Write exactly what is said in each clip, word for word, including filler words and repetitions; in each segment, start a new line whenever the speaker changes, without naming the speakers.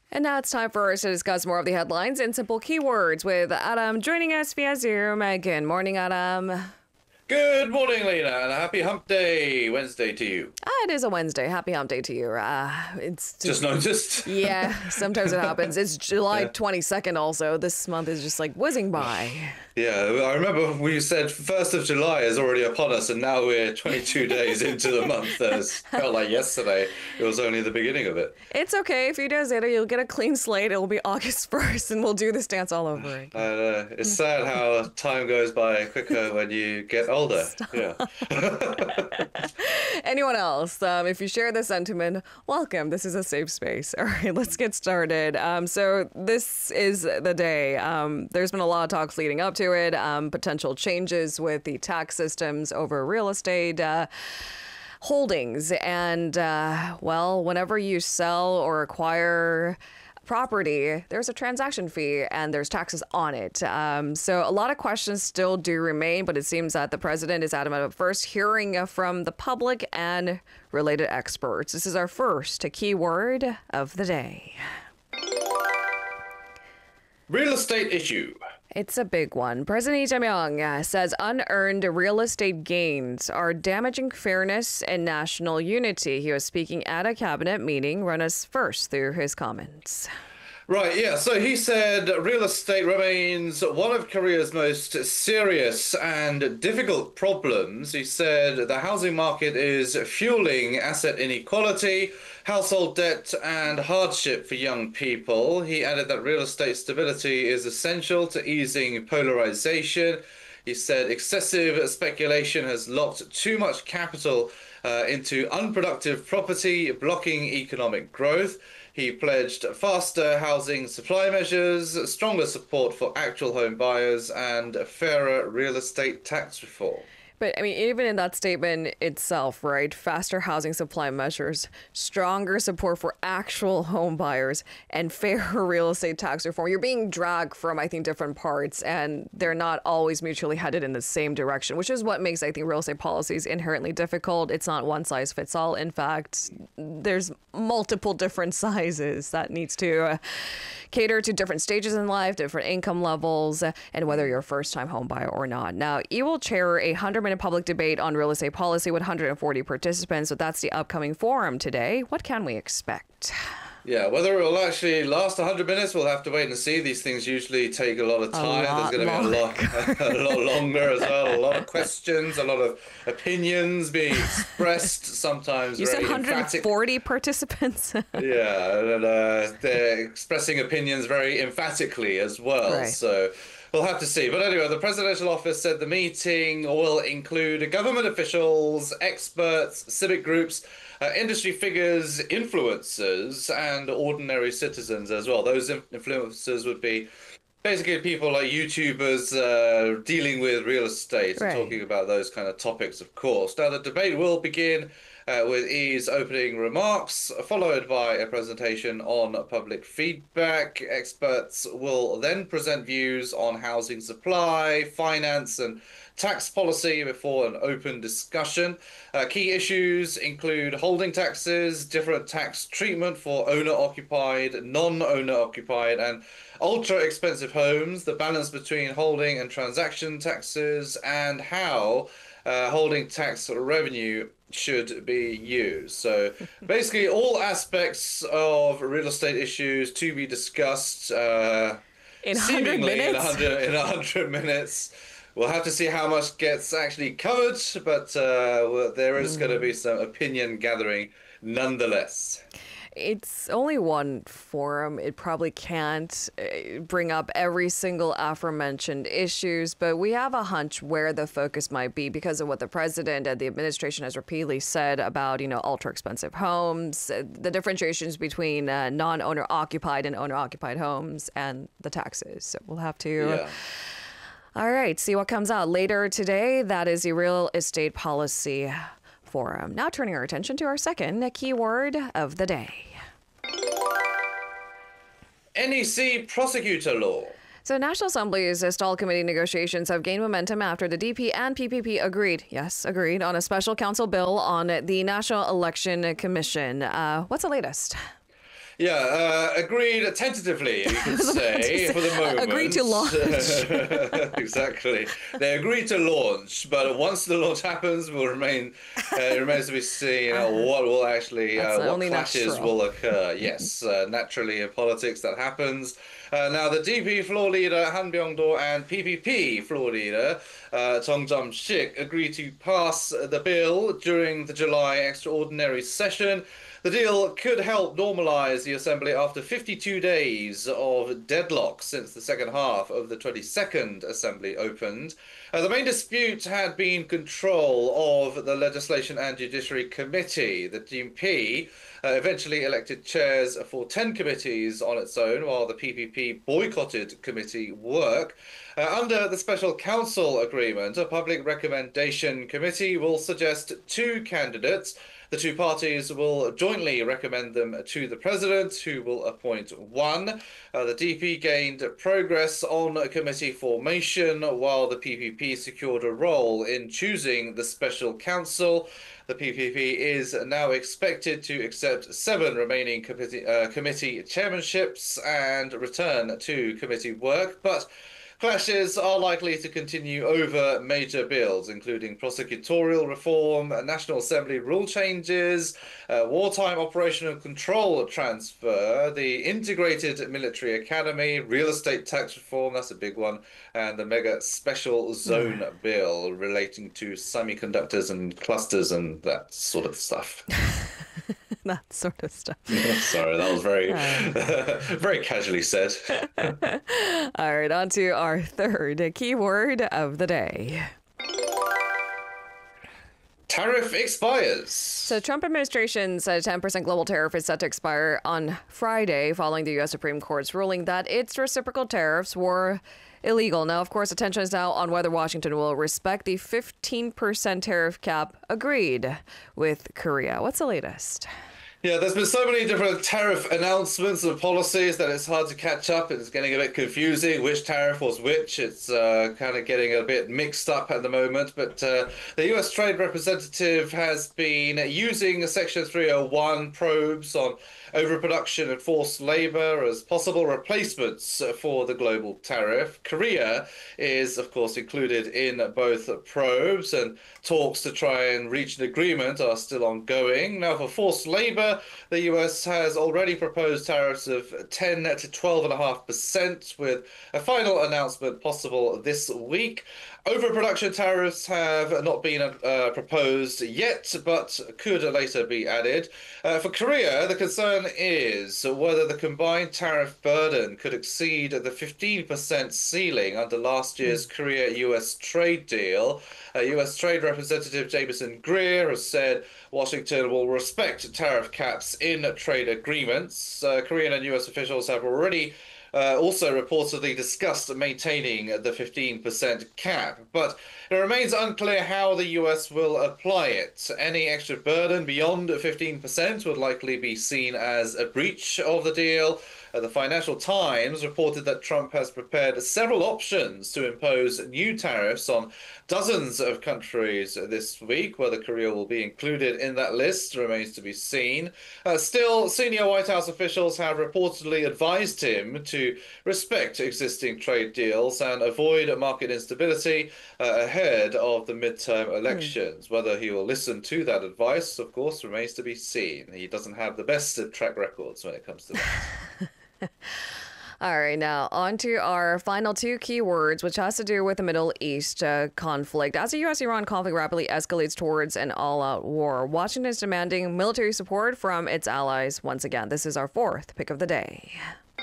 And now it's time for us to discuss more of the headlines in simple keywords with Adam joining us via Zoom. Good morning, Adam.
Good morning, Lena, and a happy hump day Wednesday to you.
Ah, it is a Wednesday. Happy hump day to you. Uh, it's
just, just noticed.
Yeah, sometimes it happens. It's July twenty-second also. This month is just like whizzing by.
Yeah, I remember we said first of July is already upon us, and now we're twenty-two days into the month. It felt like yesterday. It was only the beginning of it.
It's okay. A few days later, you'll get a clean slate. It'll be August first, and we'll do this dance all over again.
I know. It's sad how time goes by quicker when you get older.
Stop.
Yeah.
Anyone else? Um, if you share the sentiment, welcome. This is a safe space. All right, let's get started. Um, so this is the day. Um, there's been a lot of talks leading up to it. Um, potential changes with the tax systems over real estate uh, holdings. And, uh, well, whenever you sell or acquire property, there's a transaction fee and there's taxes on it. Um, so a lot of questions still do remain, but it seems that the president is adamant at first hearing from the public and related experts. This is our first keyword of the day.
Real estate issue.
It's a big one. President Lee Jae-myung says unearned real estate gains are damaging fairness and national unity. He was speaking at a cabinet meeting. Run us first through his comments.
Right, yeah. So he said real estate remains one of Korea's most serious and difficult problems. He said the housing market is fueling asset inequality, household debt, and hardship for young people. He added that real estate stability is essential to easing polarization. He said excessive speculation has locked too much capital uh, into unproductive property, blocking economic growth. He pledged faster housing supply measures, stronger support for actual home buyers, and fairer real estate tax reform.
But I mean, even in that statement itself, right? Faster housing supply measures, stronger support for actual home buyers, and fairer real estate tax reform. You're being dragged from, I think, different parts, and they're not always mutually headed in the same direction, which is what makes, I think, real estate policies inherently difficult. It's not one size fits all. In fact, there's multiple different sizes that needs to uh, cater to different stages in life, different income levels, uh, and whether you're a first-time home buyer or not. Now, you will chair a hundred-minute public debate on real estate policy with one hundred forty participants. So that's the upcoming forum today. What can we expect?
Yeah, whether it will actually last one hundred minutes, we'll have to wait and see. These things usually take a lot of time.
Lot
There's going to be a lot, a lot longer as well. A lot of questions, a lot of opinions being expressed. Sometimes
you
very
said one hundred forty
emphatic.
Participants.
Yeah, and uh, they're expressing opinions very emphatically as well.
Right.
So we'll have to see. But anyway, the presidential office said the meeting will include government officials, experts, civic groups, uh, industry figures, influencers, and ordinary citizens as well. Those influencers would be basically people like YouTubers uh, dealing with real estate
Right.
and talking about those kind of topics, of course. Now, the debate will begin Uh, with E's opening remarks, followed by a presentation on public feedback. Experts will then present views on housing supply, finance, and tax policy before an open discussion. Uh, key issues include holding taxes, different tax treatment for owner-occupied, non-owner-occupied, and ultra-expensive homes, the balance between holding and transaction taxes, and how uh, holding tax revenue should be used. So basically all aspects of real estate issues to be discussed uh,
In one hundred minutes?
in one hundred, in one hundred minutes. We'll have to see how much gets actually covered, but uh, well, there is mm. going to be some opinion gathering nonetheless.
It's only one forum. It probably can't bring up every single aforementioned issues, but we have a hunch where the focus might be because of what the president and the administration has repeatedly said about, you know, ultra expensive homes, the differentiations between uh, non-owner occupied and owner occupied homes, and the taxes. So we'll have to.
Yeah.
All right, see what comes out later today. That is the real estate policy forum. Now turning our attention to our second keyword of the day.
N E C prosecutor law.
So National Assembly's stall committee negotiations have gained momentum after the D P and P P P agreed, yes, agreed, on a special council bill on the National Election Commission. Uh, what's the latest?
Yeah, uh, agreed tentatively, you could say, for the moment.
Agreed to launch.
Exactly. They agreed to launch, but once the launch happens, will remain. Uh, it remains to be seen uh, what will actually, uh, what clashes
natural.
will occur. Yes, uh, naturally in politics that happens. Uh, now, the D P floor leader Han Byung-do and P P P floor leader uh, Tong Jam-sik agreed to pass the bill during the July extraordinary session. The deal could help normalize the assembly after fifty-two days of deadlock since the second half of the twenty-second assembly opened. Uh, the main dispute had been control of the Legislation and Judiciary Committee. The D P uh, eventually elected chairs for ten committees on its own, while the P P P boycotted committee work. Uh, under the Special Council Agreement, a public recommendation committee will suggest two candidates. The two parties will jointly recommend them to the president, who will appoint one. Uh, the D P gained progress on committee formation, while the P P P secured a role in choosing the special counsel. The P P P is now expected to accept seven remaining committee, uh, committee chairmanships and return to committee work, but clashes are likely to continue over major bills, including prosecutorial reform, National Assembly rule changes, uh, wartime operational control transfer, the integrated military academy, real estate tax reform, that's a big one, and the mega special zone bill relating to semiconductors and clusters and that sort of stuff.
That sort of stuff.
Sorry, that was very, very casually said.
All right, on to our third keyword of the day.
Tariff expires.
So Trump administration's uh, ten percent global tariff is set to expire on Friday following the U S Supreme Court's ruling that its reciprocal tariffs were illegal. Now, of course, attention is now on whether Washington will respect the fifteen percent tariff cap agreed with Korea. What's the latest?
Yeah, there's been so many different tariff announcements and policies that it's hard to catch up. It's getting a bit confusing which tariff was which. It's uh, kind of getting a bit mixed up at the moment. But uh, the U S Trade Representative has been using Section three oh one probes on overproduction and forced labor as possible replacements for the global tariff. Korea is, of course, included in both probes, and talks to try and reach an agreement are still ongoing. Now, for forced labor, the U S has already proposed tariffs of ten to twelve point five percent, with a final announcement possible this week. Overproduction tariffs have not been uh, proposed yet, but could later be added. Uh, for Korea, the concern is whether the combined tariff burden could exceed the fifteen percent ceiling under last year's mm. Korea-U S trade deal. Uh, U S Trade Representative Jamieson Greer has said Washington will respect tariff caps in trade agreements. Uh, Korean and U S officials have already Uh, also reportedly discussed maintaining the fifteen percent cap, but it remains unclear how the U S will apply it. Any extra burden beyond fifteen percent would likely be seen as a breach of the deal. Uh, the Financial Times reported that Trump has prepared several options to impose new tariffs on dozens of countries this week. Whether Korea will be included in that list remains to be seen. Uh, still, senior White House officials have reportedly advised him to respect existing trade deals and avoid market instability uh, ahead of the midterm elections. Mm. Whether he will listen to that advice, of course, remains to be seen. He doesn't have the best of track records when it comes to that.
All right, now on to our final two keywords, which has to do with the Middle East uh, conflict. As the U S Iran conflict rapidly escalates towards an all-out war, Washington is demanding military support from its allies once again. This is our fourth pick of the day.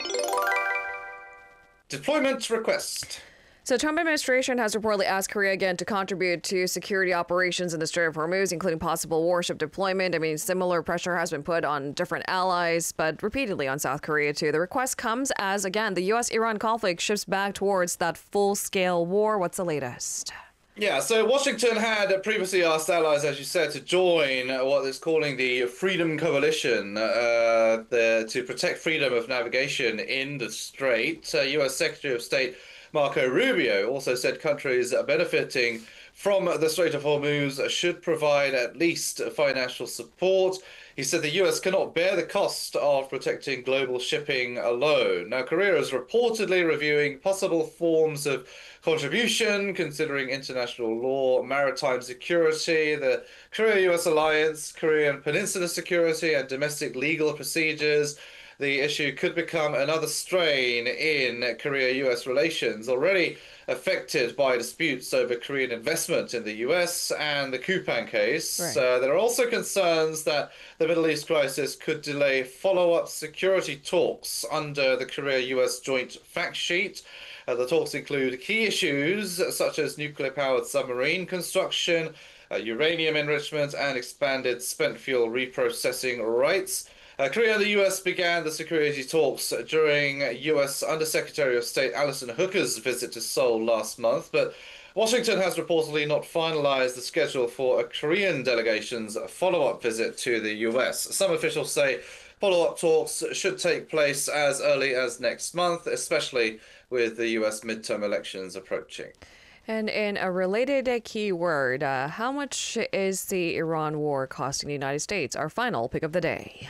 Deployment request.
So Trump administration has reportedly asked Korea again to contribute to security operations in the Strait of Hormuz, including possible warship deployment. I mean, similar pressure has been put on different allies, but repeatedly on South Korea, too. The request comes as, again, the U S Iran conflict shifts back towards that full-scale war. What's the latest?
Yeah, so Washington had previously asked allies, as you said, to join what it's calling the Freedom Coalition uh, the, to protect freedom of navigation in the Strait. Uh, U S Secretary of State Marco Rubio also said countries benefiting from the Strait of Hormuz should provide at least financial support. He said the U S cannot bear the cost of protecting global shipping alone. Now, Korea is reportedly reviewing possible forms of contribution, considering international law, maritime security, the Korea-U S alliance, Korean Peninsula security, and domestic legal procedures. The issue could become another strain in Korea-U S relations, already affected by disputes over Korean investment in the U S and the Kupang case.
Right.
Uh, there are also concerns that the Middle East crisis could delay follow-up security talks under the Korea-U S joint fact sheet. Uh, the talks include key issues such as nuclear-powered submarine construction, uh, uranium enrichment, and expanded spent fuel reprocessing rights. Uh, Korea and the U S began the security talks during U S Undersecretary of State Alison Hooker's visit to Seoul last month, but Washington has reportedly not finalized the schedule for a Korean delegation's follow-up visit to the U S. Some officials say follow-up talks should take place as early as next month, especially with the U S midterm elections approaching.
And in a related keyword, uh, how much is the Iran war costing the United States? Our final pick of the day.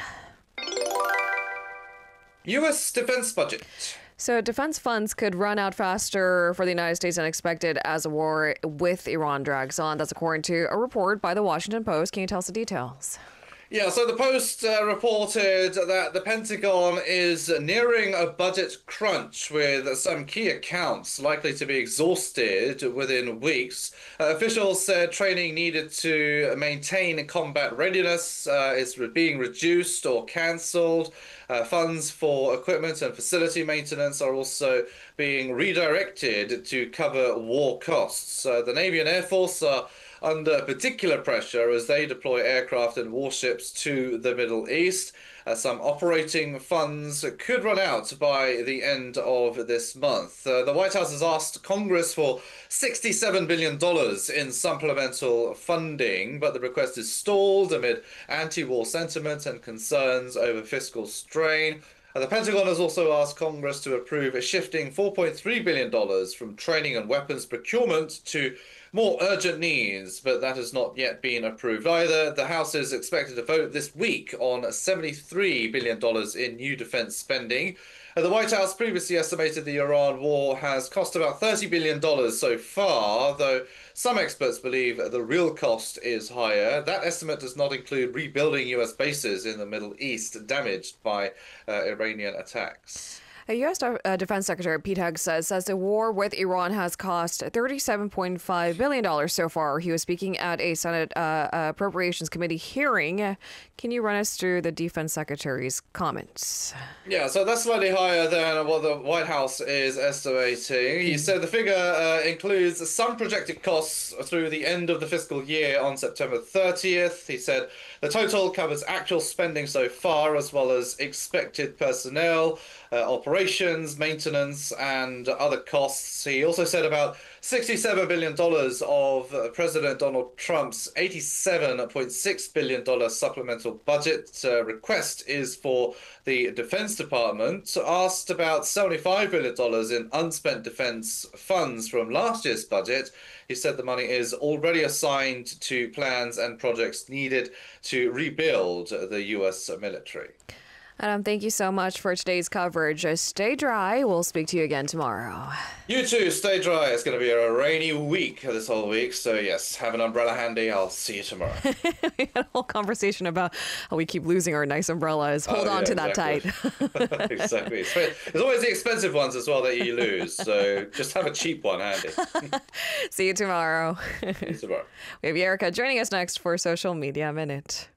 U S defense budget.
So defense funds could run out faster for the United States than expected as a war with Iran drags on. That's according to a report by the Washington Post. Can you tell us the details?
Yeah, so the Post uh, reported that the Pentagon is nearing a budget crunch with some key accounts likely to be exhausted within weeks. Uh, officials said training needed to maintain combat readiness uh, is being reduced or cancelled. Uh, funds for equipment and facility maintenance are also being redirected to cover war costs. Uh, the Navy and Air Force are under particular pressure as they deploy aircraft and warships to the Middle East. Uh, some operating funds could run out by the end of this month. Uh, the White House has asked Congress for sixty-seven billion dollars in supplemental funding, but the request is stalled amid anti-war sentiment and concerns over fiscal strain. Uh, the Pentagon has also asked Congress to approve a shifting four point three billion dollars from training and weapons procurement to more urgent needs, but that has not yet been approved either. The House is expected to vote this week on seventy-three billion dollars in new defense spending. Uh, the White House previously estimated the Iran war has cost about thirty billion dollars so far, though some experts believe the real cost is higher. That estimate does not include rebuilding U S bases in the Middle East damaged by uh, Iranian attacks.
A U S De- uh, Defense Secretary Pete Hegseth says the war with Iran has cost thirty-seven point five billion dollars so far. He was speaking at a Senate uh, Appropriations Committee hearing. Can you run us through the Defense Secretary's comments?
Yeah, so that's slightly higher than what the White House is estimating. He said the figure uh, includes some projected costs through the end of the fiscal year on September thirtieth. He said the total covers actual spending so far, as well as expected personnel, uh, operations, maintenance, and other costs. He also said about sixty-seven billion dollars of uh, President Donald Trump's eighty-seven point six billion dollars supplemental budget uh, request is for the Defense Department. Asked about seventy-five billion dollars in unspent defense funds from last year's budget, he said the money is already assigned to plans and projects needed to rebuild the U S military.
Adam, thank you so much for today's coverage. Uh, stay dry. We'll speak to you again tomorrow.
You too, stay dry. It's going to be a rainy week this whole week. So, yes, have an umbrella handy. I'll see you tomorrow.
We had a whole conversation about how we keep losing our nice umbrellas. Hold
oh,
on
yeah,
to that
exactly.
tight.
Exactly. There's always the expensive ones as well that you lose. So, just have a cheap one handy.
See you tomorrow.
See you tomorrow.
We have Erica joining us next for Social Media Minute.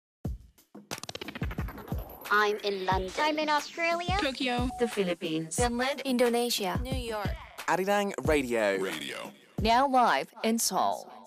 I'm in London.
I'm in Australia.
Tokyo.
The Philippines.
Finland.
Indonesia.
New York.
Arirang Radio.
Radio.
Now live in Seoul.